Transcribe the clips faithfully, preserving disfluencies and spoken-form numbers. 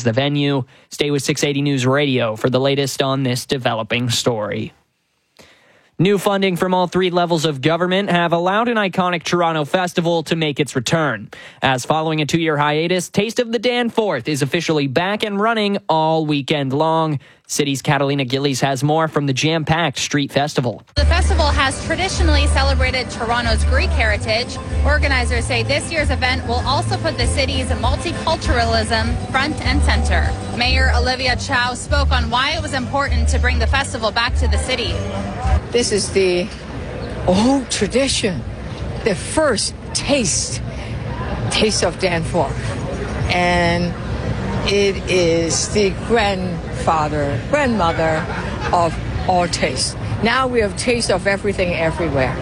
towards the venue. Stay with six eighty News Radio for the latest on this developing story. New funding from all three levels of government have allowed an iconic Toronto festival to make its return. As following a two-year hiatus, Taste of the Danforth is officially back and running all weekend long. City's Catalina Gillies has more from the jam-packed street festival. The festival has traditionally celebrated Toronto's Greek heritage. Organizers say this year's event will also put the city's multiculturalism front and center. Mayor Olivia Chow spoke on why it was important to bring the festival back to the city. This is the old tradition, the first taste, Taste of Danforth. And it is the grandfather, grandmother of all taste. Now we have taste of everything everywhere.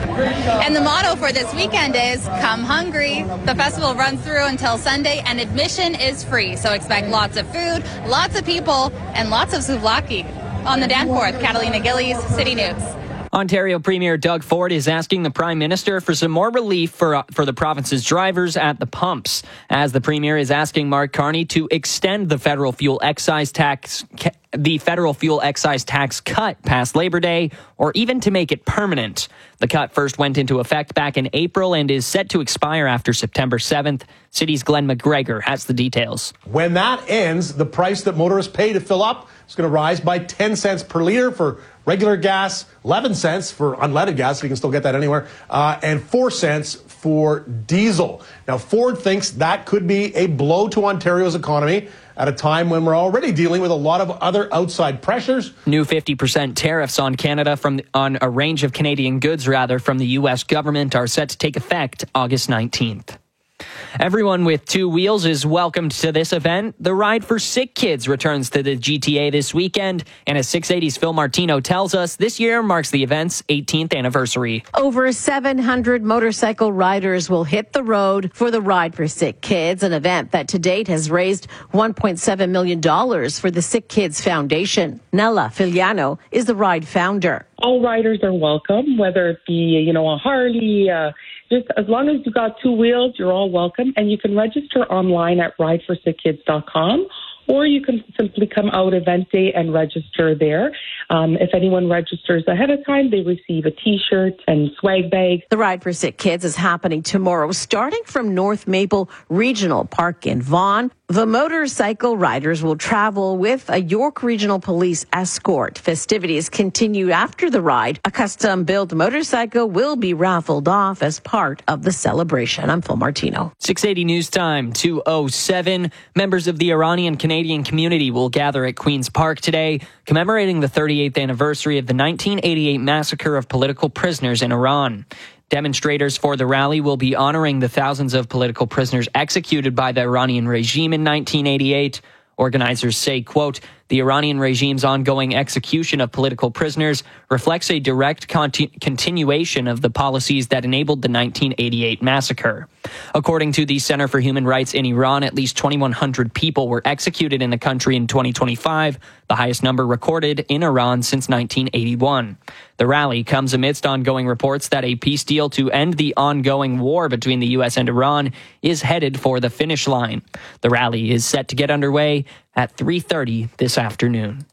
And the motto for this weekend is, come hungry. The festival runs through until Sunday and admission is free. So expect lots of food, lots of people, and lots of souvlaki. On the Danforth, Catalina Gillies, City News. Ontario Premier Doug Ford is asking the Prime Minister for some more relief for uh, for the province's drivers at the pumps, as the Premier is asking Mark Carney to extend the federal fuel excise tax ca- the federal fuel excise tax cut past Labor Day, or even to make it permanent. The cut first went into effect back in April and is set to expire after September seventh. City's Glenn McGregor has the details. When that ends, the price that motorists pay to fill up is going to rise by ten cents per litre for regular gas, eleven cents for unleaded gas, so you can still get that anywhere, uh, and four cents for diesel. Now, Ford thinks that could be a blow to Ontario's economy at a time when we're already dealing with a lot of other outside pressures. New fifty percent tariffs on Canada from on a range of Canadian goods, rather, from the U S government are set to take effect August nineteenth. Everyone with two wheels is welcomed to this event. The Ride for Sick Kids returns to the G T A this weekend, and as six eighty's Phil Martino tells us, this year marks the event's eighteenth anniversary. Over seven hundred motorcycle riders will hit the road for the Ride for Sick Kids, an event that to date has raised one point seven million dollars for the Sick Kids Foundation. Nella Filiano is the Ride founder. All riders are welcome, whether it be, you know, a Harley, uh, just as long as you've got two wheels, you're all welcome. And you can register online at ride for sick kids dot com, or you can simply come out event day and register there. Um, if anyone registers ahead of time, they receive a T-shirt and swag bag. The Ride for Sick Kids is happening tomorrow, starting from North Maple Regional Park in Vaughan. The motorcycle riders will travel with a York Regional Police escort. Festivities continue after the ride. A custom-built motorcycle will be raffled off as part of the celebration. I'm Phil Martino. six eighty News Time, two oh seven. Members of the Iranian Canadian community will gather at Queen's Park today, commemorating the thirty-eighth anniversary of the nineteen eighty-eight massacre of political prisoners in Iran. Demonstrators for the rally will be honoring the thousands of political prisoners executed by the Iranian regime in nineteen eighty-eight. Organizers say, quote, the Iranian regime's ongoing execution of political prisoners reflects a direct conti- continuation of the policies that enabled the nineteen eighty-eight massacre. According to the Center for Human Rights in Iran, at least twenty-one hundred people were executed in the country in twenty twenty-five, the highest number recorded in Iran since nineteen eighty-one. The rally comes amidst ongoing reports that a peace deal to end the ongoing war between the U S and Iran is headed for the finish line. The rally is set to get underway at three thirty this afternoon.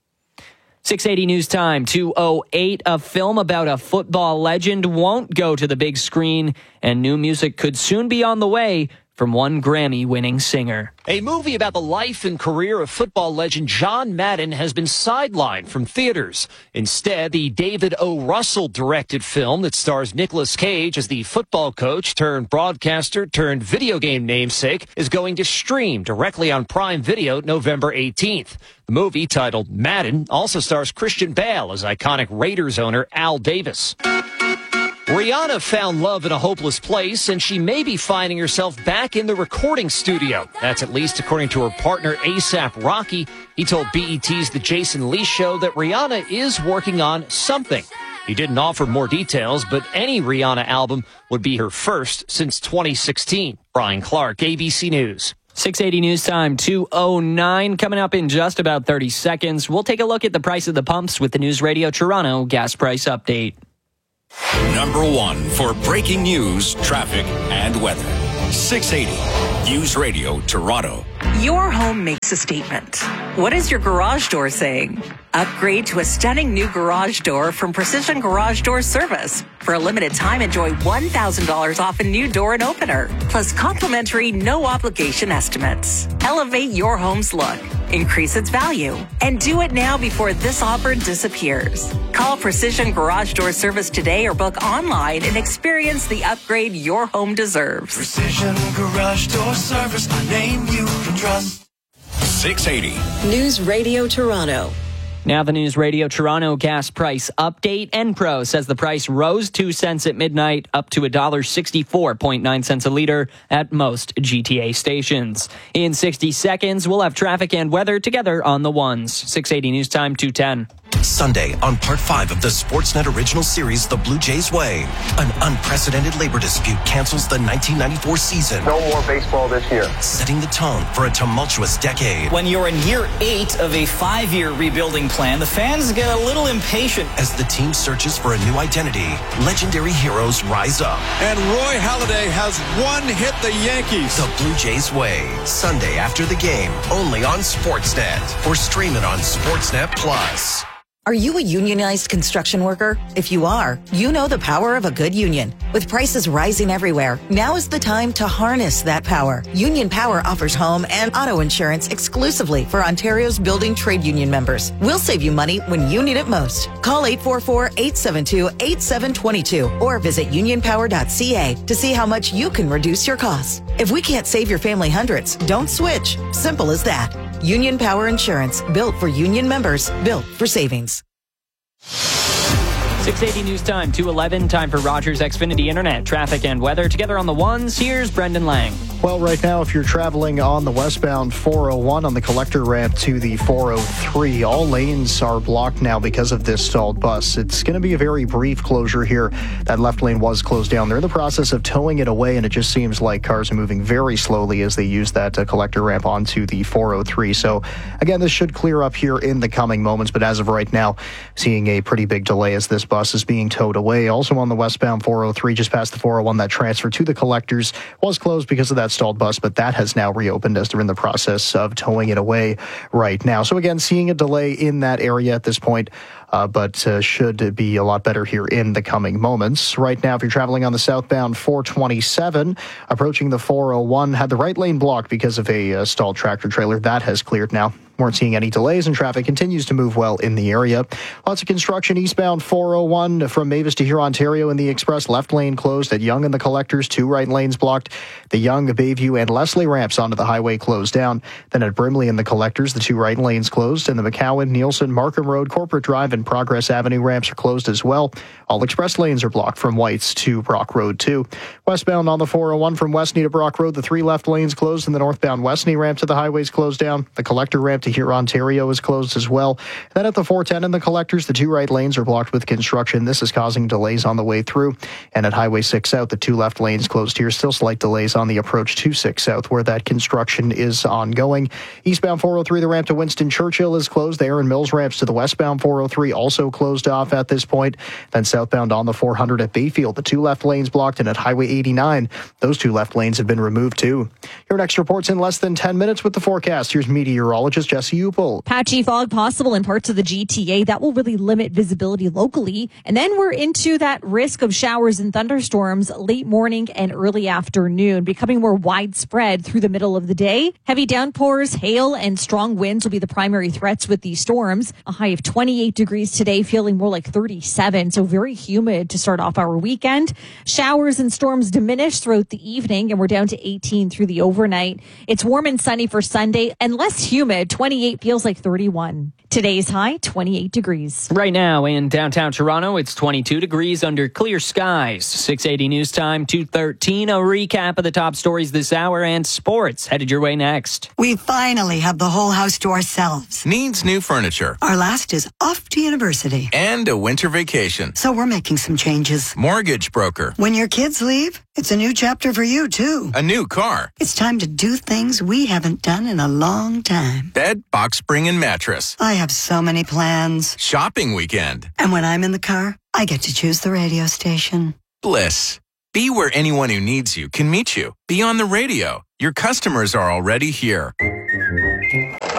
six eighty News Time, two oh eight. A film about a football legend won't go to the big screen, and new music could soon be on the way from one Grammy-winning singer. A movie about the life and career of football legend John Madden has been sidelined from theaters. Instead, the David O. Russell-directed film that stars Nicolas Cage as the football coach turned broadcaster turned video game namesake is going to stream directly on Prime Video November eighteenth. The movie, titled Madden, also stars Christian Bale as iconic Raiders owner Al Davis. Rihanna found love in a hopeless place, and she may be finding herself back in the recording studio. That's at least according to her partner ASAP Rocky. He told B E T's The Jason Lee Show that Rihanna is working on something. He didn't offer more details, but any Rihanna album would be her first since twenty sixteen. Brian Clark, A B C News. six eighty News Time, two oh nine. Coming up in just about thirty seconds, we'll take a look at the price of the pumps with the News Radio Toronto gas price update. Number one for breaking news, traffic, and weather. six eighty News Radio Toronto. Your home makes makes a statement. What is your garage door saying? Upgrade to a stunning new garage door from Precision Garage Door Service. For a limited time, enjoy one thousand dollars off a new door and opener, plus complimentary no-obligation estimates. Elevate your home's look, increase its value, and do it now before this offer disappears. Call Precision Garage Door Service today or book online and experience the upgrade your home deserves. Precision Garage Door Service, a name you can trust. six eighty. News Radio Toronto. Now the News Radio Toronto gas price update. Enpro says the price rose two cents at midnight, up to one dollar sixty-four point nine cents a liter at most G T A stations. In sixty seconds, we'll have traffic and weather together on the ones. six eighty News Time, two ten. Sunday on part five of the Sportsnet original series, The Blue Jays Way. An unprecedented labor dispute cancels the nineteen ninety-four season. No more baseball this year. Setting the tone for a tumultuous decade. When you're in year eight of a five-year rebuilding plan, the fans get a little impatient. As the team searches for a new identity, legendary heroes rise up. And Roy Halladay has one hit the Yankees. The Blue Jays Way. Sunday after the game, only on Sportsnet. Or stream it on Sportsnet Plus. Are you a unionized construction worker? If you are, you know the power of a good union. With prices rising everywhere, now is the time to harness that power. Union Power offers home and auto insurance exclusively for Ontario's building trade union members. We'll save you money when you need it most. Call eight four four, eight seven two, eight seven two two or visit union power dot c a to see how much you can reduce your costs. If we can't save your family hundreds, don't switch. Simple as that. Union Power Insurance, built for union members, built for savings. six eighty News Time, two eleven. Time for Rogers Xfinity Internet. Traffic and weather together on the ones. Here's Brendan Lang. Well, right now, if you're traveling on the westbound four oh one on the collector ramp to the four oh three, all lanes are blocked now because of this stalled bus. It's going to be a very brief closure here. That left lane was closed down. They're in the process of towing it away, and it just seems like cars are moving very slowly as they use that uh, collector ramp onto the four oh three. So, again, this should clear up here in the coming moments, but as of right now, seeing a pretty big delay as this bus is being towed away. Also on the westbound four oh three, just past the four oh one, that transfer to the collectors was closed because of that stalled bus, but that has now reopened as they're in the process of towing it away right now. So again, seeing a delay in that area at this point, uh, but uh, should be a lot better here in the coming moments. Right now, if you're traveling on the southbound four twenty-seven, approaching the four oh one, had the right lane blocked because of a uh, stalled tractor trailer. That has cleared now. Weren't seeing any delays, and traffic continues to move well in the area. Lots of construction eastbound four oh one from Mavis to here, Ontario in the express. Left lane closed at Yonge and the collectors. Two right lanes blocked. The Yonge, Bayview, and Leslie ramps onto the highway closed down. Then at Brimley and the collectors, the two right lanes closed. And the McCowan, Nielsen, Markham Road, Corporate Drive, and Progress Avenue ramps are closed as well. All express lanes are blocked from Whites to Brock Road two. Westbound on the four oh one from Westney to Brock Road, the three left lanes closed, and the northbound Westney ramp to the highways closed down. The collector ramp to here, Ontario is closed as well. Then at the four ten and the collectors, the two right lanes are blocked with construction. This is causing delays on the way through. And at Highway six South, the two left lanes closed here. Still slight delays on the approach to six South where that construction is ongoing. Eastbound four oh three, the ramp to Winston Churchill is closed. The Aaron Mills ramps to the westbound four oh three also closed off at this point. Then southbound on the four hundred at Bayfield, the two left lanes blocked. And at Highway eighty-nine, those two left lanes have been removed too. Your next report's in less than ten minutes with the forecast. Here's meteorologist Jesse Upel. Patchy fog possible in parts of the G T A. That will really limit visibility locally. And then we're into that risk of showers and thunderstorms late morning and early afternoon, becoming more widespread through the middle of the day. Heavy downpours, hail, and strong winds will be the primary threats with these storms. A high of twenty-eight degrees today, feeling more like thirty-seven. So very humid to start off our weekend. Showers and storms diminish throughout the evening, and we're down to eighteen through the overnight. It's warm and sunny for Sunday and less humid. twenty-eight feels like thirty-one. Today's high, twenty-eight degrees. Right now in downtown Toronto, it's twenty-two degrees under clear skies. six eighty News Time, two thirteen. A recap of the top stories this hour and sports headed your way next. We finally have the whole house to ourselves. Needs new furniture. Our last is off to university. And a winter vacation. So we're making some changes. Mortgage broker. When your kids leave, it's a new chapter for you, too. A new car. It's time to do things we haven't done in a long time. Bed, box spring, and mattress. I have so many plans. Shopping weekend. And when I'm in the car, I get to choose the radio station. Bliss. Be where anyone who needs you can meet you. Be on the radio. Your customers are already here.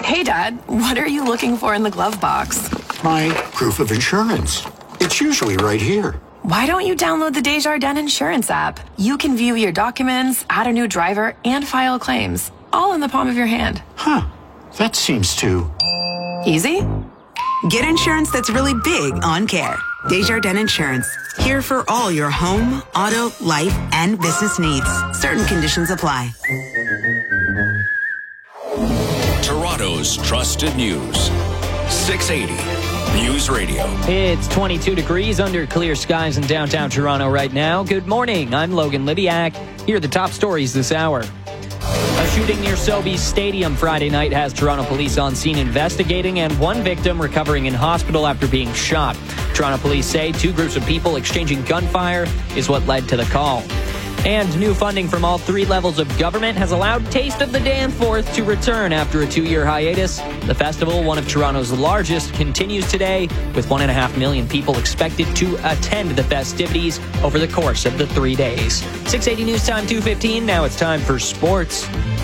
Hey, Dad, what are you looking for in the glove box? My proof of insurance. It's usually right here. Why don't you download the Desjardins Insurance app? You can view your documents, add a new driver, and file claims, all in the palm of your hand. Huh. That seems too... easy? Get insurance that's really big on care. Desjardins Insurance. Here for all your home, auto, life, and business needs. Certain conditions apply. Toronto's trusted news. six eighty News Radio. It's twenty-two degrees under clear skies in downtown Toronto right now. Good morning. I'm Logan Libiak. Here are the top stories this hour. A shooting near Sobeys Stadium Friday night has Toronto police on scene investigating and one victim recovering in hospital after being shot. Toronto police say two groups of people exchanging gunfire is what led to the call. And new funding from all three levels of government has allowed Taste of the Danforth to return after a two-year hiatus. The festival, one of Toronto's largest, continues today with one and a half million people expected to attend the festivities over the course of the three days. six eighty News Time, two fifteen. Now it's time for sports.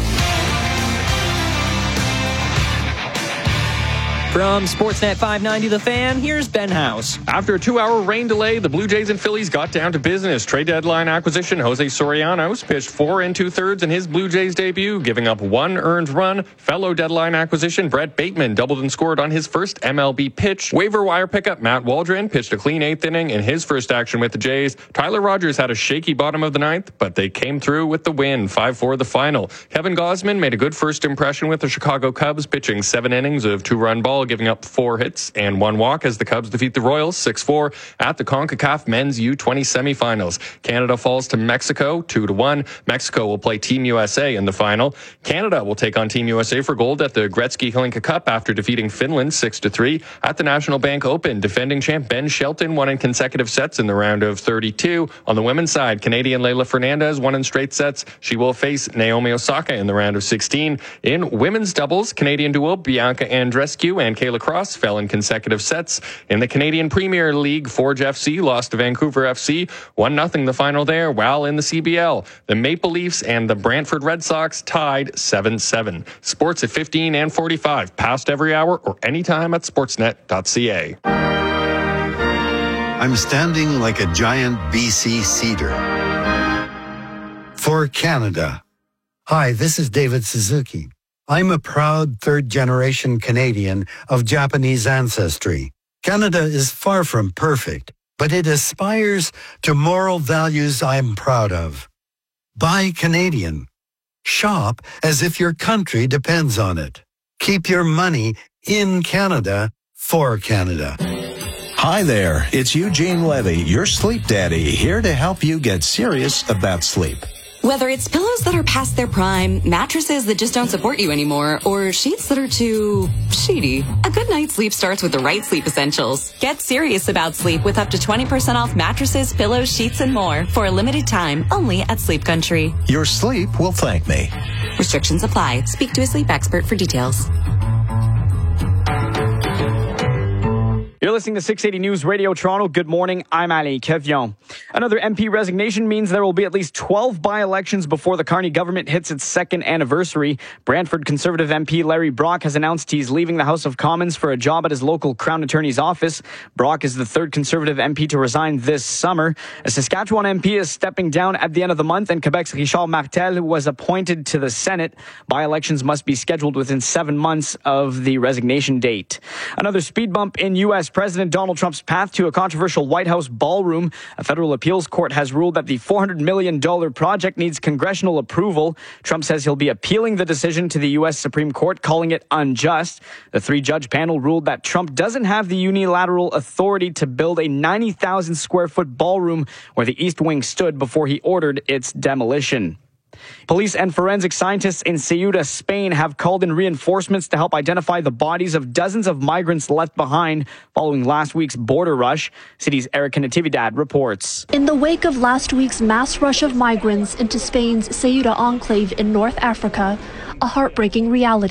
From Sportsnet five ninety The Fan, here's Ben House. After a two-hour rain delay, the Blue Jays and Phillies got down to business. Trade deadline acquisition Jose Sorianos pitched four and two-thirds in his Blue Jays debut, giving up one earned run. Fellow deadline acquisition Brett Bateman doubled and scored on his first M L B pitch. Waiver wire pickup Matt Waldron pitched a clean eighth inning in his first action with the Jays. Tyler Rogers had a shaky bottom of the ninth, but they came through with the win, five four the final. Kevin Gausman made a good first impression with the Chicago Cubs, pitching seven innings of two-run ball, giving up four hits and one walk as the Cubs defeat the Royals six four at the CONCACAF Men's U twenty semifinals. Canada falls to Mexico two to one. Mexico will play Team U S A in the final. Canada will take on Team U S A for gold at the Gretzky Hlinka Cup after defeating Finland six to three. At the National Bank Open, defending champ Ben Shelton won in consecutive sets in the round of thirty-two. On the women's side, Canadian Leylah Fernandez won in straight sets. She will face Naomi Osaka in the round of sixteen. In women's doubles, Canadian duo Bianca Andreescu and Kayla Cross fell in consecutive sets. In the Canadian Premier League, Forge F C lost to Vancouver F C one nothing the final there, while in the C B L, the Maple Leafs and the Brantford Red Sox tied seven seven. Sports at fifteen and forty-five, past every hour or anytime at sportsnet dot c a. I'm standing like a giant B C cedar. For Canada. Hi, this is David Suzuki. I'm a proud third-generation Canadian of Japanese ancestry. Canada is far from perfect, but it aspires to moral values I'm proud of. Buy Canadian. Shop as if your country depends on it. Keep your money in Canada for Canada. Hi there, it's Eugene Levy, your sleep daddy, here to help you get serious about sleep. Whether it's pillows that are past their prime, mattresses that just don't support you anymore, or sheets that are too sheety, a good night's sleep starts with the right sleep essentials. Get serious about sleep with up to twenty percent off mattresses, pillows, sheets, and more for a limited time only at Sleep Country. Your sleep will thank me. Restrictions apply. Speak to a sleep expert for details. You're listening to six eighty News Radio Toronto. Good morning. I'm Ali Kevion. Another M P resignation means there will be at least twelve by-elections before the Carney government hits its second anniversary. Brantford Conservative M P Larry Brock has announced he's leaving the House of Commons for a job at his local Crown Attorney's office. Brock is the third Conservative M P to resign this summer. A Saskatchewan M P is stepping down at the end of the month, and Quebec's Richard Martel was appointed to the Senate. By-elections must be scheduled within seven months of the resignation date. Another speed bump in U S President Donald Trump's path to a controversial White House ballroom. A federal appeals court has ruled that the four hundred million dollars project needs congressional approval. Trump says he'll be appealing the decision to the U S Supreme Court, calling it unjust. The three-judge panel ruled that Trump doesn't have the unilateral authority to build a ninety thousand square foot ballroom where the East Wing stood before he ordered its demolition. Police and forensic scientists in Ceuta, Spain, have called in reinforcements to help identify the bodies of dozens of migrants left behind following last week's border rush. City's Erica Natividad reports. In the wake of last week's mass rush of migrants into Spain's Ceuta enclave in North Africa, a heartbreaking reality.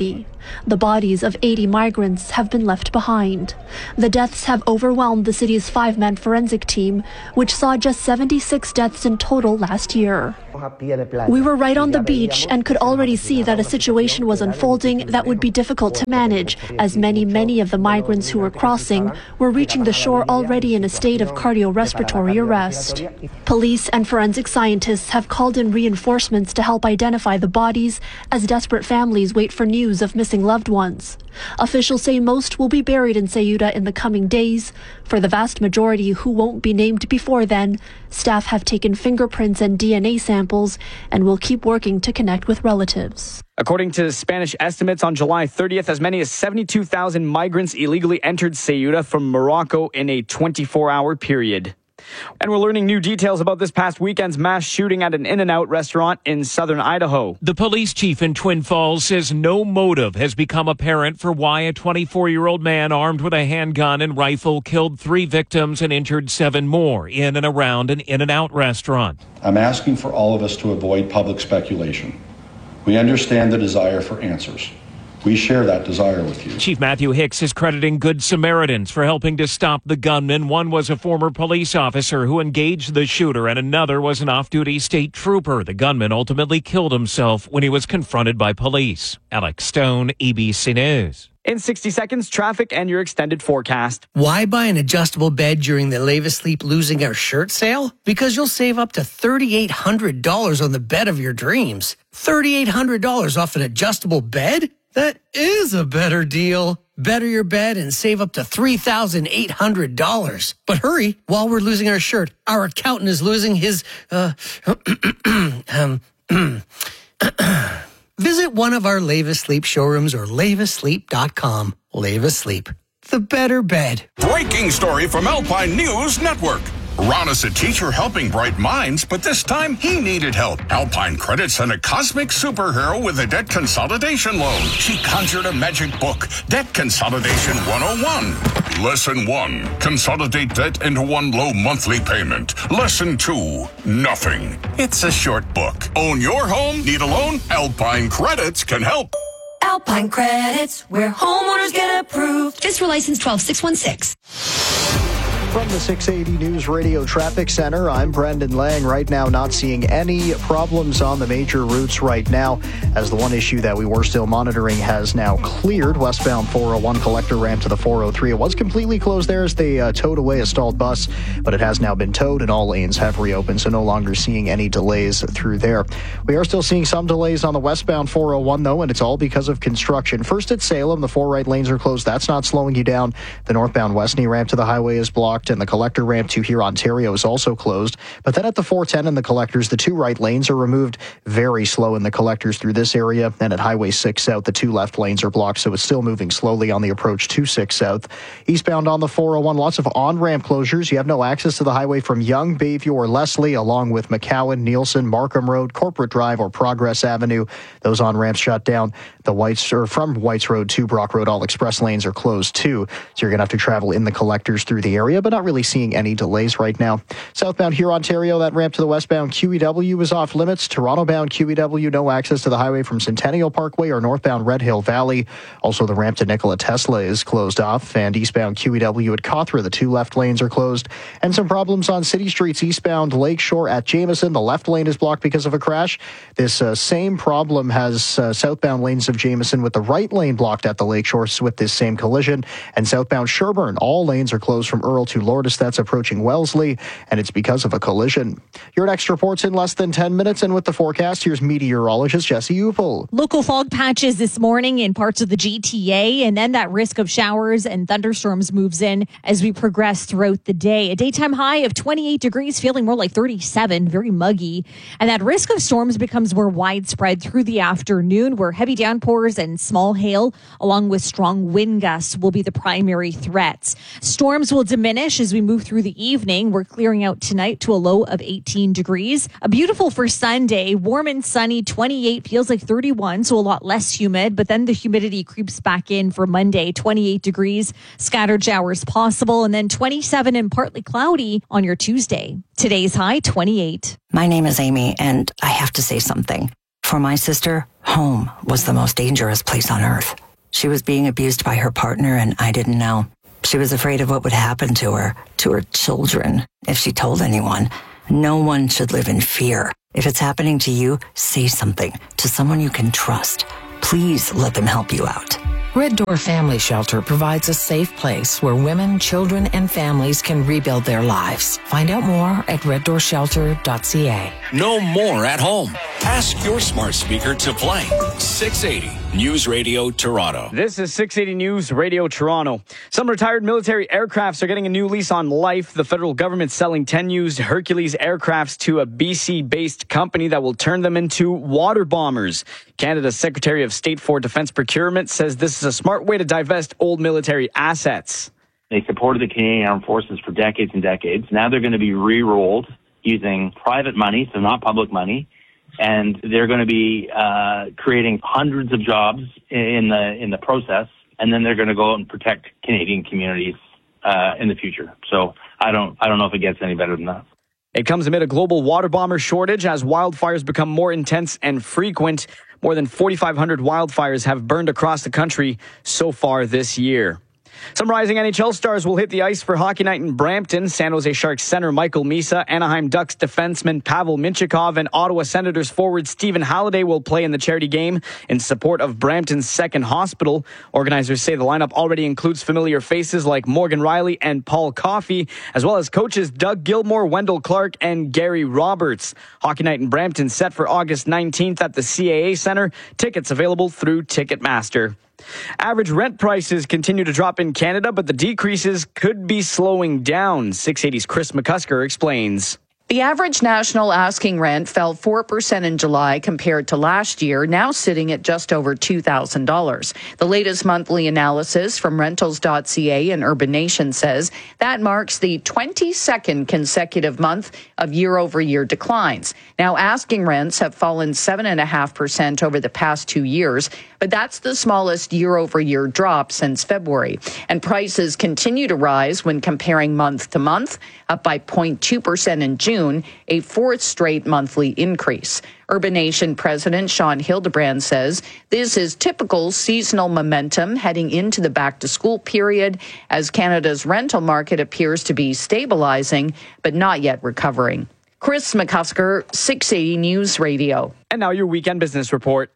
The bodies of eighty migrants have been left behind. The deaths have overwhelmed the city's five-man forensic team, which saw just seventy-six deaths in total last year. We were right on the beach and could already see that a situation was unfolding that would be difficult to manage, as many, many of the migrants who were crossing were reaching the shore already in a state of cardiorespiratory arrest. Police and forensic scientists have called in reinforcements to help identify the bodies as desperate families wait for news of missing loved ones. Officials say most will be buried in Ceuta in the coming days. For the vast majority who won't be named before then, staff have taken fingerprints and D N A samples and will keep working to connect with relatives. According to Spanish estimates, on July thirtieth, as many as seventy-two thousand migrants illegally entered Ceuta from Morocco in a twenty-four hour period. And we're learning new details about this past weekend's mass shooting at an In-N-Out restaurant in southern Idaho. The police chief in Twin Falls says no motive has become apparent for why a twenty-four-year-old man armed with a handgun and rifle killed three victims and injured seven more in and around an In-N-Out restaurant. I'm asking for all of us to avoid public speculation. We understand the desire for answers. We share that desire with you. Chief Matthew Hicks is crediting Good Samaritans for helping to stop the gunman. One was a former police officer who engaged the shooter, and another was an off-duty state trooper. The gunman ultimately killed himself when he was confronted by police. Alex Stone, A B C News. In sixty seconds, traffic and your extended forecast. Why buy an adjustable bed during the Lev Asleep Losing Our Shirt sale? Because you'll save up to three thousand eight hundred dollars on the bed of your dreams. three thousand eight hundred dollars off an adjustable bed? That is a better deal. Better your bed and save up to three thousand eight hundred dollars. But hurry, while we're losing our shirt, our accountant is losing his, uh, um, visit one of our Lev Asleep showrooms or lev asleep dot com. Lev Asleep, the better bed. Breaking story from Alpine News Network. Ron is a teacher helping bright minds, but this time he needed help. Alpine Credit sent a cosmic superhero with a debt consolidation loan. She conjured a magic book, Debt Consolidation one oh one. Lesson one, consolidate debt into one low monthly payment. Lesson two, nothing. It's a short book. Own your home? Need a loan? Alpine Credits can help. Alpine Credits, where homeowners get approved. Fiscal license twelve six one six. From the six eighty News Radio Traffic Center, I'm Brendan Lang. Right now, not seeing any problems on the major routes right now, as the one issue that we were still monitoring has now cleared. Westbound four oh one collector ramp to the four oh three. It was completely closed there as they uh, towed away a stalled bus, but it has now been towed and all lanes have reopened, so no longer seeing any delays through there. We are still seeing some delays on the westbound four oh one, though, and it's all because of construction. First at Salem, the four right lanes are closed. That's not slowing you down. The northbound Westney ramp to the highway is blocked, and the collector ramp to here Ontario is also closed. But then at the four ten and the collectors, the two right lanes are removed. Very slow in the collectors through this area. And at Highway six South, the two left lanes are blocked, so it's still moving slowly on the approach to six South. Eastbound on the four oh one, lots of on-ramp closures. You have no access to the highway from Young, Bayview, or Leslie, along with McCowan, Nielsen, Markham Road, Corporate Drive, or Progress Avenue. Those on-ramps shut down. The Whites, or from Whites Road to Brock Road, all express lanes are closed too. So you're going to have to travel in the collectors through the area, but not really seeing any delays right now. Southbound here, Ontario, that ramp to the westbound Q E W is off limits. Toronto-bound Q E W, no access to the highway from Centennial Parkway or northbound Red Hill Valley. Also, the ramp to Nikola Tesla is closed off, and eastbound Q E W at Cawthra, the two left lanes are closed. And some problems on city streets eastbound Lakeshore at Jameson. The left lane is blocked because of a crash. This uh, same problem has uh, southbound lanes of Jameson with the right lane blocked at the Lakeshore with this same collision. And southbound Sherbourne, all lanes are closed from Earl to Lourdes. That's approaching Wellesley, and it's because of a collision. Your next report's in less than ten minutes, and with the forecast, here's meteorologist Jesse Upel. Local fog patches this morning in parts of the G T A, and then that risk of showers and thunderstorms moves in as we progress throughout the day. A daytime high of twenty-eight degrees, feeling more like thirty-seven, very muggy. And that risk of storms becomes more widespread through the afternoon, where heavy downpours and small hail, along with strong wind gusts, will be the primary threats. Storms will diminish as we move through the evening. We're clearing out tonight to a low of eighteen degrees. A beautiful for Sunday, warm and sunny, twenty-eight, feels like thirty-one, so a lot less humid, but then the humidity creeps back in for Monday, twenty-eight degrees, scattered showers possible, and then twenty-seven and partly cloudy on your Tuesday. Today's high, twenty-eight. My name is Amy, and I have to say something. For my sister, home was the most dangerous place on earth. She was being abused by her partner, and I didn't know. She was afraid of what would happen to her, to her children, if she told anyone. No one should live in fear. If it's happening to you, say something to someone you can trust. Please let them help you out. Red Door Family Shelter provides a safe place where women, children, and families can rebuild their lives. Find out more at red door shelter dot c a. No more at home. Ask your smart speaker to play six eighty News Radio Toronto. This is six eighty News Radio Toronto. Some retired military aircrafts are getting a new lease on life. The federal government's selling ten used Hercules aircrafts to a B C-based company that will turn them into water bombers. Canada's Secretary of State for Defense Procurement says this is a smart way to divest old military assets. They supported the Canadian Armed Forces for decades and decades. Now they're going to be re-rolled using private money, so not public money. And they're going to be uh, creating hundreds of jobs in the in the process, and then they're going to go out and protect Canadian communities uh, in the future. So I don't I don't know if it gets any better than that. It comes amid a global water bomber shortage as wildfires become more intense and frequent. More than forty-five hundred wildfires have burned across the country so far this year. Some rising N H L stars will hit the ice for Hockey Night in Brampton. San Jose Sharks center Michael Misa, Anaheim Ducks defenseman Pavel Minchikov, and Ottawa Senators forward Stephen Halliday will play in the charity game in support of Brampton's Second Hospital. Organizers say the lineup already includes familiar faces like Morgan Riley and Paul Coffey, as well as coaches Doug Gilmore, Wendell Clark, and Gary Roberts. Hockey Night in Brampton set for August nineteenth at the C A A Center. Tickets available through Ticketmaster. Average rent prices continue to drop in Canada, but the decreases could be slowing down. six eighty's Chris McCusker explains. The average national asking rent fell four percent in July compared to last year, now sitting at just over two thousand dollars. The latest monthly analysis from rentals dot c a and Urban Nation says that marks the twenty-second consecutive month of year-over-year declines. Now, asking rents have fallen seven point five percent over the past two years, but that's the smallest year-over-year drop since February. And prices continue to rise when comparing month to month, up by zero point two percent in June. A fourth straight monthly increase. Urbanation President Sean Hildebrand says this is typical seasonal momentum heading into the back-to-school period as Canada's rental market appears to be stabilizing but not yet recovering. Chris McCusker, six eighty News Radio. And now your weekend business report.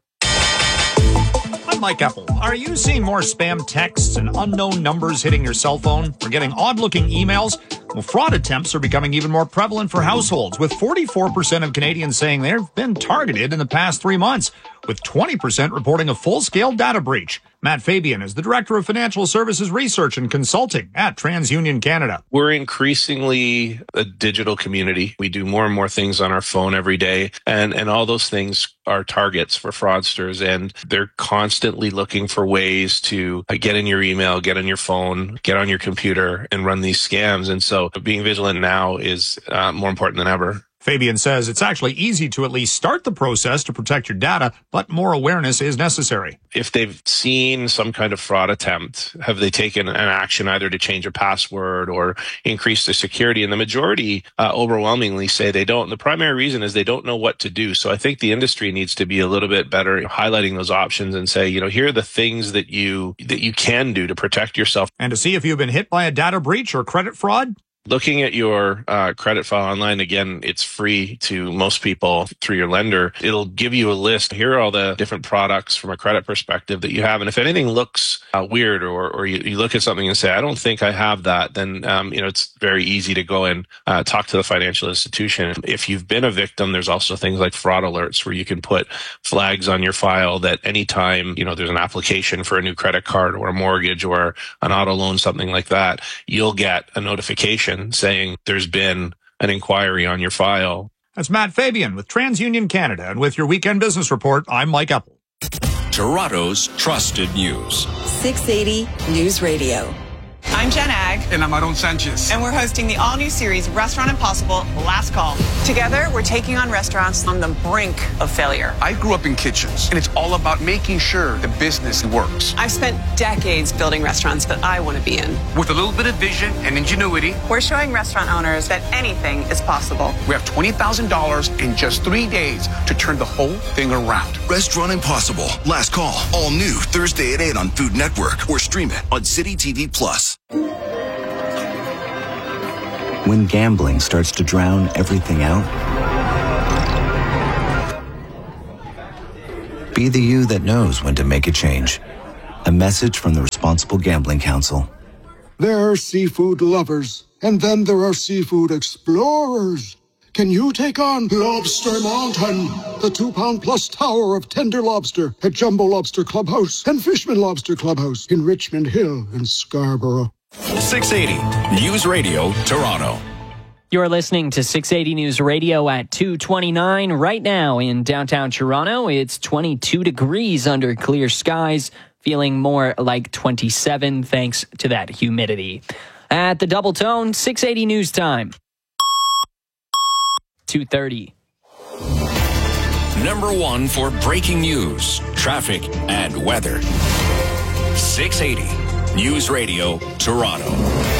I'm Mike Apple. Are you seeing more spam texts and unknown numbers hitting your cell phone? Or getting odd-looking emails? Well, fraud attempts are becoming even more prevalent for households, with forty-four percent of Canadians saying they've been targeted in the past three months, with twenty percent reporting a full-scale data breach. Matt Fabian is the Director of Financial Services Research and Consulting at TransUnion Canada. We're increasingly a digital community. We do more and more things on our phone every day, and, and all those things are targets for fraudsters, and they're constantly looking for ways to get in your email, get on your phone, get on your computer, and run these scams. And so being vigilant now is uh, more important than ever. Fabian says it's actually easy to at least start the process to protect your data, but more awareness is necessary. If they've seen some kind of fraud attempt, have they taken an action either to change a password or increase the security? And the majority uh, overwhelmingly say they don't. And the primary reason is they don't know what to do. So I think the industry needs to be a little bit better at highlighting those options and say, you know, here are the things that you that you can do to protect yourself. And to see if you've been hit by a data breach or credit fraud, looking at your uh, credit file online, again, it's free to most people through your lender. It'll give you a list. Here are all the different products from a credit perspective that you have. And if anything looks uh, weird or, or you, you look at something and say, I don't think I have that, then um, you know it's very easy to go and uh, talk to the financial institution. If you've been a victim, there's also things like fraud alerts where you can put flags on your file that anytime you know there's an application for a new credit card or a mortgage or an auto loan, something like that, you'll get a notification saying there's been an inquiry on your file. That's Matt Fabian with TransUnion Canada. And with your weekend business report, I'm Mike Apple. Toronto's trusted news. six eighty News Radio. I'm Jen Ag. And I'm Aaron Sanchez. And we're hosting the all-new series Restaurant Impossible, Last Call. Together, we're taking on restaurants on the brink of failure. I grew up in kitchens, and it's all about making sure the business works. I've spent decades building restaurants that I want to be in. With a little bit of vision and ingenuity, we're showing restaurant owners that anything is possible. We have twenty thousand dollars in just three days to turn the whole thing around. Restaurant Impossible, Last Call, all new Thursday at eight on Food Network or stream it on City T V Plus. When gambling starts to drown everything out, be the you that knows when to make a change. A message from the Responsible Gambling Council. There are seafood lovers, and then there are seafood explorers. Can you take on Lobster Mountain, the two-pound-plus tower of tender lobster at Jumbo Lobster Clubhouse and Fishman Lobster Clubhouse in Richmond Hill and Scarborough? six eighty News Radio, Toronto. You're listening to six eighty News Radio at two twenty-nine. Right now in downtown Toronto, it's twenty-two degrees under clear skies, feeling more like twenty-seven thanks to that humidity. At the Double Tone, six eighty News Time. two thirty. Number one for breaking news, traffic, and weather. six eighty News Radio, Toronto.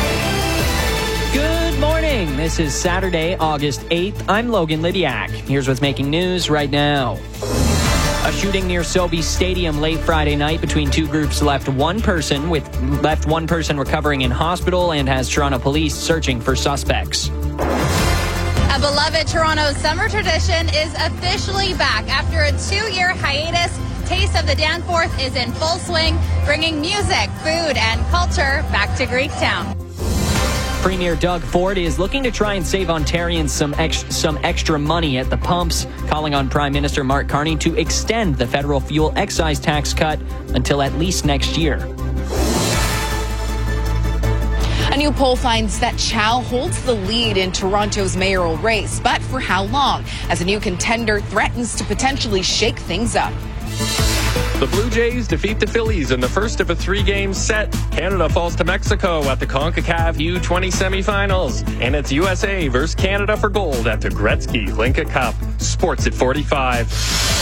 Good morning. This is Saturday, August eighth. I'm Logan Lydiak. Here's what's making news right now. A shooting near Sobeys Stadium late Friday night between two groups left one person with left one person recovering in hospital and has Toronto police searching for suspects. A beloved Toronto summer tradition is officially back after a two-year hiatus. Taste of the Danforth is in full swing, bringing music, food, and culture back to Greektown. Premier Doug Ford is looking to try and save Ontarians some ex- some extra money at the pumps, calling on Prime Minister Mark Carney to extend the federal fuel excise tax cut until at least next year. A new poll finds that Chow holds the lead in Toronto's mayoral race, but for how long, as a new contender threatens to potentially shake things up. The Blue Jays defeat the Phillies in the first of a three-game set. Canada falls to Mexico at the CONCACAF U twenty semifinals. And it's U S A versus Canada for gold at the Gretzky Linka Cup. Sports at forty-five.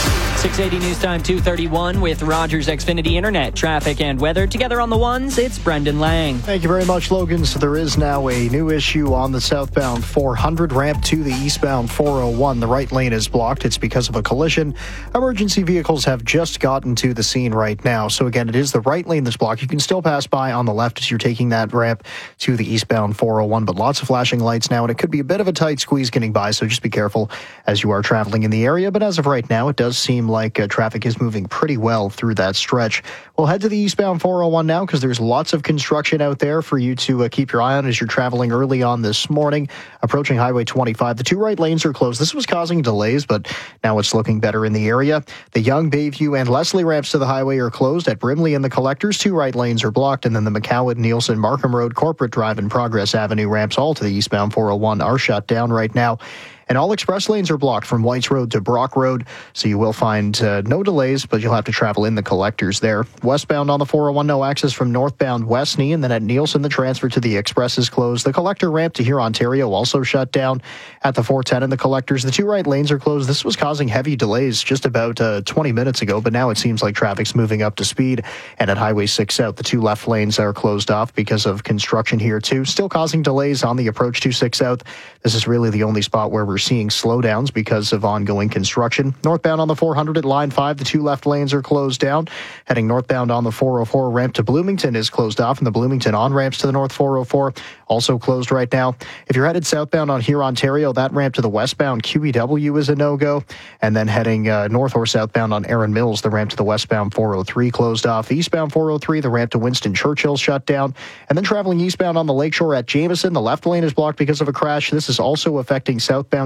six eighty News Time two thirty-one with Rogers Xfinity Internet, traffic and weather. Together on the ones, it's Brendan Lang. Thank you very much, Logan. So there is now a new issue on the southbound four hundred ramp to the eastbound four oh one. The right lane is blocked. It's because of a collision. Emergency vehicles have just gotten to the scene right now. So again, it is the right lane that's blocked. You can still pass by on the left as you're taking that ramp to the eastbound four oh one, but lots of flashing lights now, and it could be a bit of a tight squeeze getting by, so just be careful as you are traveling in the area. But as of right now, it does seem like uh, traffic is moving pretty well through that stretch. We'll head to the eastbound four oh one now because there's lots of construction out there for you to uh, keep your eye on as you're traveling early on this morning. Approaching Highway twenty-five, the two right lanes are closed. This was causing delays, but now it's looking better in the area. The Young, Bayview, and Leslie ramps to the highway are closed. At Brimley and the Collectors, two right lanes are blocked, and then the McCowwood, Nielsen, Markham Road, Corporate Drive, and Progress Avenue ramps all to the eastbound four oh one are shut down right now. And all express lanes are blocked from Whites Road to Brock Road, so you will find uh, no delays, but you'll have to travel in the Collectors there. Westbound on the four oh one, no access from northbound Westney, and then at Nielsen, the transfer to the Express is closed. The Collector ramp to here, Ontario, also shut down. At the four ten and the Collectors, the two right lanes are closed. This was causing heavy delays just about uh, twenty minutes ago, but now it seems like traffic's moving up to speed. And at Highway six South, the two left lanes are closed off because of construction here, too. Still causing delays on the approach to six South. This is really the only spot where we're seeing slowdowns because of ongoing construction. Northbound on the four hundred at Line five, the two left lanes are closed down. Heading northbound on the four oh four, ramp to Bloomington is closed off, and the Bloomington on-ramps to the North four oh four also closed right now. If you're headed southbound on here, Ontario, that ramp to the westbound Q E W is a no-go. And then heading uh, north or southbound on Erin Mills, the ramp to the westbound four oh three closed off. Eastbound four oh three, the ramp to Winston Churchill shut down. And then traveling eastbound on the Lakeshore at Jameson, the left lane is blocked because of a crash. This is also affecting southbound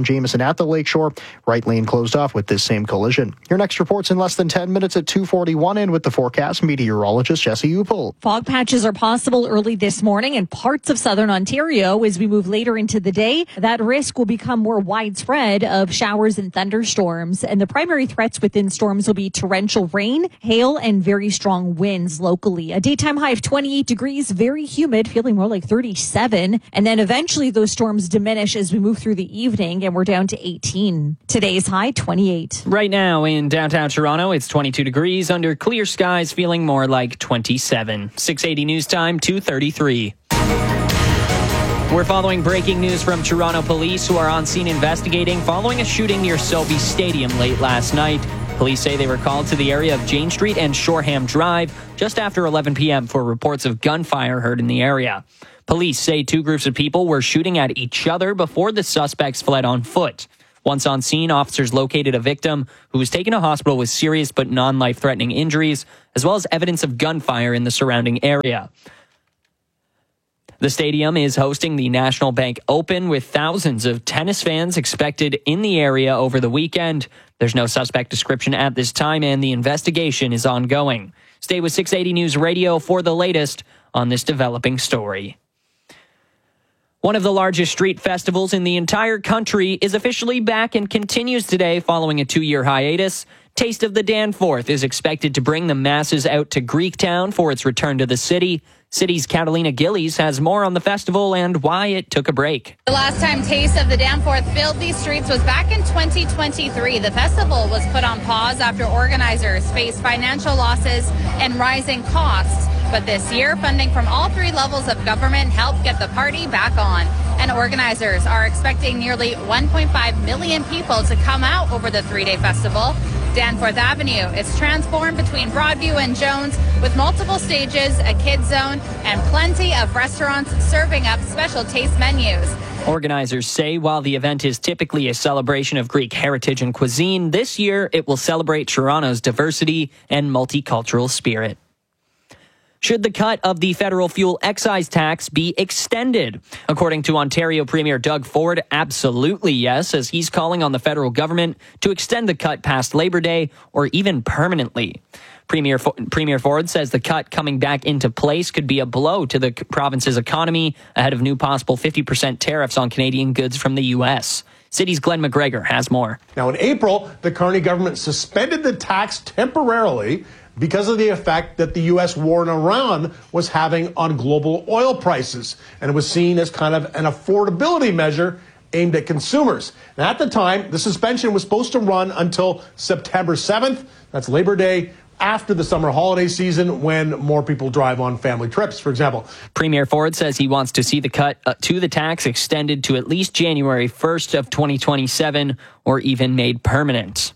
eastbound Jameson at the Lakeshore. Right lane closed off with this same collision. Your next report's in less than ten minutes at two forty-one, and with the forecast, meteorologist Jesse Upel. Fog patches are possible early this morning in parts of southern Ontario. As we move later into the day, that risk will become more widespread of showers and thunderstorms. And the primary threats within storms will be torrential rain, hail, and very strong winds locally. A daytime high of twenty-eight degrees, very humid, feeling more like thirty-seven. And then eventually those storms diminish as we move through the evening, and we're down to eighteen. Today's high, twenty-eight. Right now in downtown Toronto, it's twenty-two degrees under clear skies, feeling more like twenty-seven. six eighty News Time, two thirty-three. We're following breaking news from Toronto police, who are on scene investigating following a shooting near Sobeys Stadium late last night. Police say they were called to the area of Jane Street and Shoreham Drive just after eleven p.m. for reports of gunfire heard in the area. Police say two groups of people were shooting at each other before the suspects fled on foot. Once on scene, officers located a victim who was taken to hospital with serious but non-life-threatening injuries, as well as evidence of gunfire in the surrounding area. The stadium is hosting the National Bank Open, with thousands of tennis fans expected in the area over the weekend. There's no suspect description at this time, and the investigation is ongoing. Stay with six eighty News Radio for the latest on this developing story. One of the largest street festivals in the entire country is officially back and continues today following a two-year hiatus. Taste of the Danforth is expected to bring the masses out to Greektown for its return to the city. City's Catalina Gillies has more on the festival and why it took a break. The last time Taste of the Danforth filled these streets was back in twenty twenty-three. The festival was put on pause after organizers faced financial losses and rising costs. But this year, funding from all three levels of government helped get the party back on. And organizers are expecting nearly one point five million people to come out over the three-day festival. Danforth Avenue is transformed between Broadview and Jones with multiple stages, a kids zone, and plenty of restaurants serving up special taste menus. Organizers say while the event is typically a celebration of Greek heritage and cuisine, this year it will celebrate Toronto's diversity and multicultural spirit. Should the cut of the federal fuel excise tax be extended? According to Ontario Premier Doug Ford, absolutely yes, as he's calling on the federal government to extend the cut past Labor Day or even permanently. Premier, Fo- Premier Ford says the cut coming back into place could be a blow to the province's economy ahead of new possible fifty percent tariffs on Canadian goods from the U S. City's Glenn McGregor has more. Now, in April, the Carney government suspended the tax temporarily because of the effect that the U S war in Iran was having on global oil prices. And it was seen as kind of an affordability measure aimed at consumers. And at the time, the suspension was supposed to run until September seventh. That's Labor Day, after the summer holiday season, when more people drive on family trips, for example. Premier Ford says he wants to see the cut uh, to the tax extended to at least January first of twenty twenty-seven or even made permanent.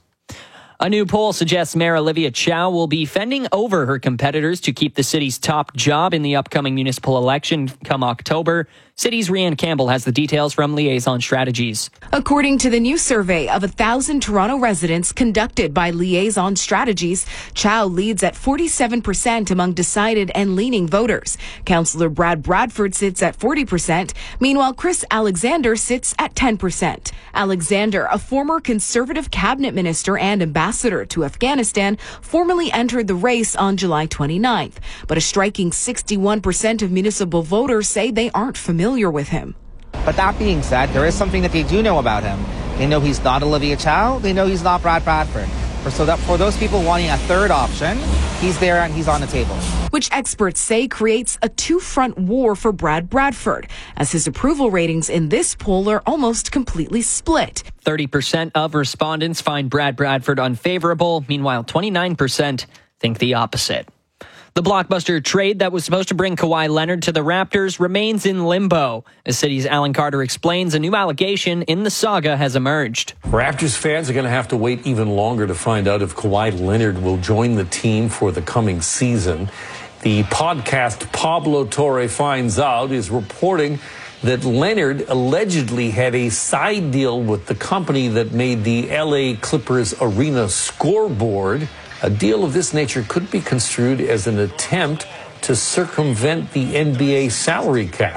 A new poll suggests Mayor Olivia Chow will be fending over her competitors to keep the city's top job in the upcoming municipal election come October. City's Rianne Campbell has the details from Liaison Strategies. According to the new survey of one thousand Toronto residents conducted by Liaison Strategies, Chow leads at forty-seven percent among decided and leaning voters. Councillor Brad Bradford sits at forty percent. Meanwhile, Chris Alexander sits at ten percent. Alexander, a former Conservative cabinet minister and ambassador to Afghanistan, formally entered the race on July twenty-ninth. But a striking sixty-one percent of municipal voters say they aren't familiar with him. But that being said, there is something that they do know about him. They know he's not Olivia Chow. They know he's not Brad Bradford. For, so that for those people wanting a third option, he's there and he's on the table. Which experts say creates a two-front war for Brad Bradford, as his approval ratings in this poll are almost completely split. thirty percent of respondents find Brad Bradford unfavorable. Meanwhile, twenty-nine percent think the opposite. The blockbuster trade that was supposed to bring Kawhi Leonard to the Raptors remains in limbo. As City's Alan Carter explains, a new allegation in the saga has emerged. Raptors fans are going to have to wait even longer to find out if Kawhi Leonard will join the team for the coming season. The podcast Pablo Torre Finds Out is reporting that Leonard allegedly had a side deal with the company that made the L A Clippers arena scoreboard. A deal of this nature could be construed as an attempt to circumvent the N B A salary cap.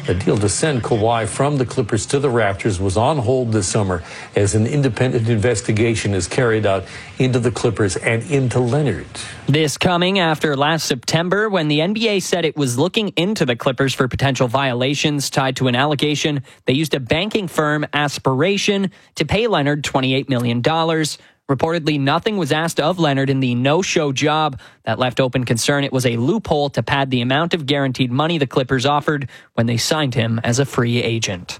A deal to send Kawhi from the Clippers to the Raptors was on hold this summer as an independent investigation is carried out into the Clippers and into Leonard. This coming after last September when the N B A said it was looking into the Clippers for potential violations tied to an allegation they used a banking firm, Aspiration, to pay Leonard twenty-eight million dollars. Reportedly, nothing was asked of Leonard in the no-show job. That left open concern it was a loophole to pad the amount of guaranteed money the Clippers offered when they signed him as a free agent.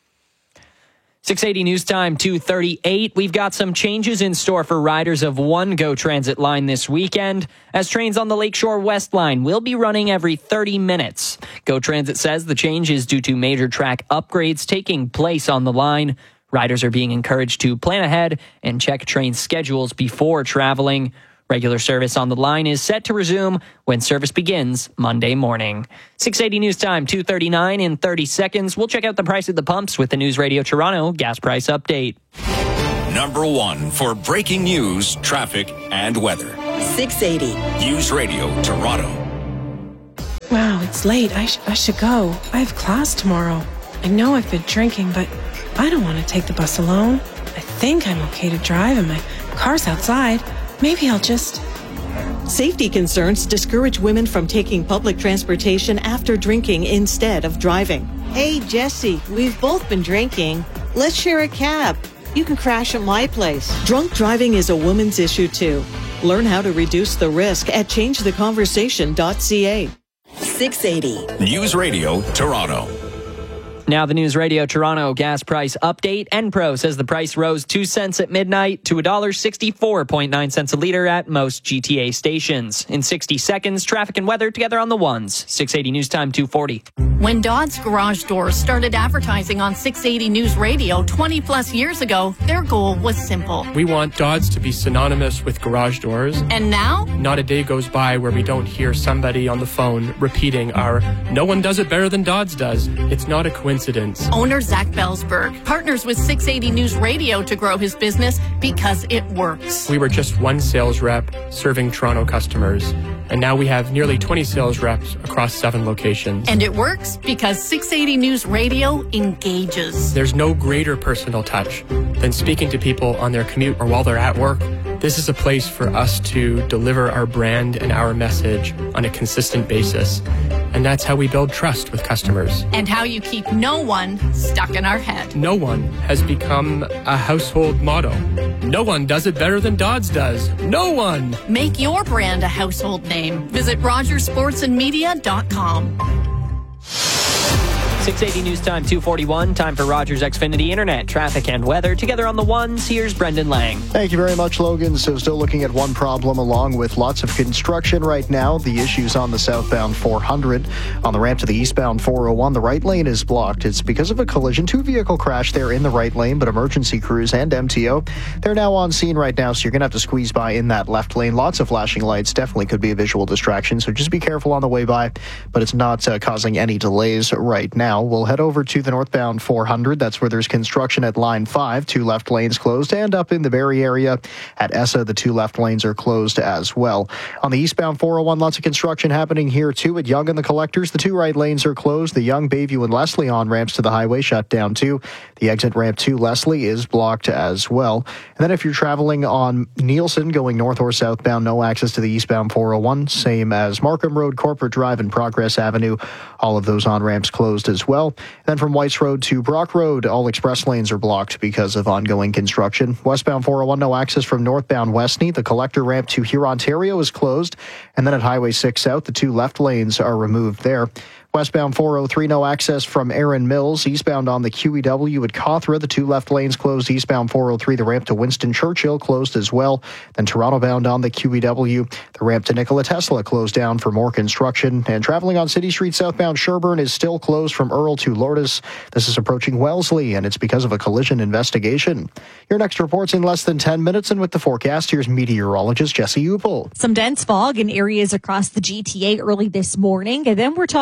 six eighty News Time, two thirty-eight. We've got some changes in store for riders of one GO Transit line this weekend, as trains on the Lakeshore West line will be running every thirty minutes. GO Transit says the change is due to major track upgrades taking place on the line. Riders are being encouraged to plan ahead and check train schedules before traveling. Regular service on the line is set to resume when service begins Monday morning. six eighty News Time, two thirty-nine in thirty seconds. We'll check out the price at the pumps with the News Radio Toronto gas price update. Number one for breaking news, traffic, and weather. six eighty News Radio Toronto. Wow, it's late. I, sh- I should go. I have class tomorrow. I know I've been drinking, but I don't want to take the bus alone. I think I'm okay to drive and my car's outside. Maybe I'll just... Safety concerns discourage women from taking public transportation after drinking instead of driving. Hey, Jesse, we've both been drinking. Let's share a cab. You can crash at my place. Drunk driving is a woman's issue, too. Learn how to reduce the risk at change the conversation dot c a. six eighty News Radio Toronto. Now the News Radio Toronto gas price update. Enpro says the price rose two cents at midnight to one dollar sixty-four point nine cents a litre at most G T A stations. In sixty seconds, traffic and weather together on the ones. six eighty News Time, two forty. When Dodds Garage Doors started advertising on six eighty News Radio twenty plus years ago, their goal was simple. We want Dodds to be synonymous with garage doors. And now? Not a day goes by where we don't hear somebody on the phone repeating our, no one does it better than Dodds does. It's not a coincidence. Owner Zach Belsberg partners with six eighty News Radio to grow his business because it works. We were just one sales rep serving Toronto customers, and now we have nearly twenty sales reps across seven locations. And it works because six eighty News Radio engages. There's no greater personal touch than speaking to people on their commute or while they're at work. This is a place for us to deliver our brand and our message on a consistent basis. And that's how we build trust with customers. And how you keep no one stuck in our head. No one has become a household motto. No one does it better than Dodds does. No one. Make your brand a household name. Visit rogers sports and media dot com. six eighty News Time, two forty-one. Time for Rogers Xfinity Internet, traffic and weather. Together on the ones, here's Brendan Lang. Thank you very much, Logan. So still looking at one problem along with lots of construction right now. The issues on the southbound four hundred. On the ramp to the eastbound four oh one, the right lane is blocked. It's because of a collision. Two-vehicle crash there in the right lane, but emergency crews and M T O, they're now on scene right now, so you're going to have to squeeze by in that left lane. Lots of flashing lights. Definitely could be a visual distraction, so just be careful on the way by, but it's not uh, causing any delays right now. We'll head over to the northbound four hundred. That's where there's construction at line five. Two left lanes closed, and up in the Barrie area at Essa, the two left lanes are closed as well. On the eastbound four oh one, lots of construction happening here too at Yonge and the Collectors. The two right lanes are closed. The Yonge, Bayview, and Leslie on ramps to the highway shut down too. The exit ramp to Leslie is blocked as well. And then if you're traveling on Nielsen going north or southbound, no access to the eastbound four oh one. Same as Markham Road, Corporate Drive, and Progress Avenue. All of those on ramps closed as well. Then from Whites Road to Brock Road, all express lanes are blocked because of ongoing construction. Westbound four oh one, no access from northbound Westney. The collector ramp to Huron, Ontario is closed. And then at Highway six South, the two left lanes are removed there. Westbound four oh three, no access from Erin Mills. Eastbound on the Q E W at Cawthra, the two left lanes closed. Eastbound four oh three, the ramp to Winston Churchill closed as well. Then Toronto bound on the Q E W, the ramp to Nikola Tesla closed down for more construction. And traveling on City Street southbound Sherbourne is still closed from Earl to Lourdes. This is approaching Wellesley, and it's because of a collision investigation. Your next report's in less than ten minutes, and with the forecast, here's meteorologist Jesse Upel. Some dense fog in areas across the G T A early this morning, and then we're talking about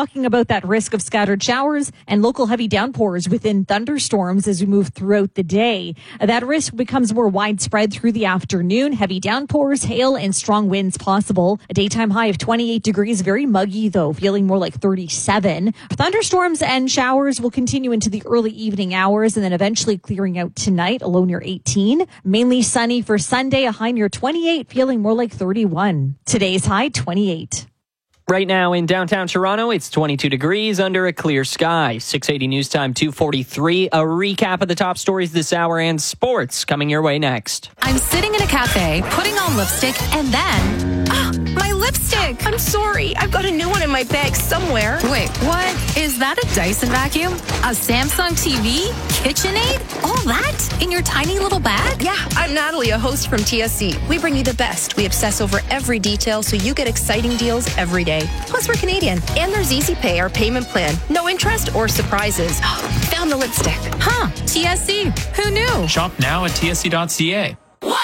with that risk of scattered showers and local heavy downpours within thunderstorms as we move throughout the day. That risk becomes more widespread through the afternoon. Heavy downpours, hail, and strong winds possible. A daytime high of twenty-eight degrees. Very muggy, though, feeling more like thirty-seven. Thunderstorms and showers will continue into the early evening hours and then eventually clearing out tonight, a low near eighteen. Mainly sunny for Sunday, a high near twenty-eight, feeling more like thirty-one. Today's high, twenty-eight. Right now in downtown Toronto, it's twenty-two degrees under a clear sky. six eighty News Time, two forty-three. A recap of the top stories this hour and sports coming your way next. I'm sitting in a cafe, putting on lipstick, and then... Ah, my lipstick! I'm sorry. I've got a new one in my bag somewhere. Wait, what? Is that a Dyson vacuum? A Samsung T V? KitchenAid? All that? In your tiny little bag? Yeah, I'm Natalie, a host from T S C. We bring you the best. We obsess over every detail so you get exciting deals every day. Plus, we're Canadian. And there's Easy Pay, our payment plan. No interest or surprises. Found the lipstick. Huh. T S C. Who knew? Shop now at T S C dot C A.